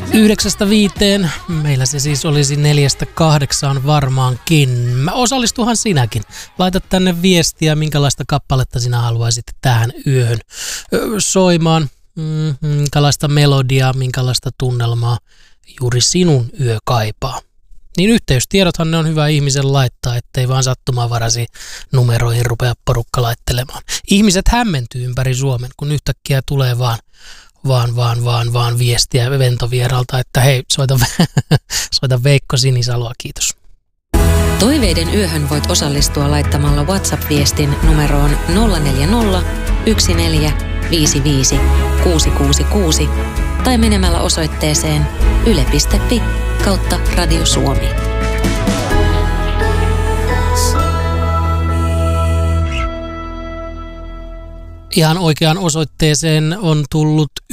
9-5. Meillä se siis olisi 4-8 varmaankin. Osallistuhan sinäkin. Laita tänne viestiä, minkälaista kappaletta sinä haluaisit tähän yöhön soimaan. Minkälaista melodiaa, minkälaista tunnelmaa juuri sinun yö kaipaa. Niin yhteystiedothan ne on hyvä ihmisen laittaa, ettei vaan sattumanvaraisiin numeroihin rupea porukka laittelemaan. Ihmiset hämmentyy ympäri Suomen, kun yhtäkkiä tulee vaan viestiä ventovieralta, että hei, soita Veikko Sinisaloa, kiitos. Toiveiden yöhön voit osallistua laittamalla WhatsApp-viestin numeroon 040 1455 666 tai menemällä osoitteeseen yle.fi/Radio Suomi. Ihan oikeaan osoitteeseen on tullut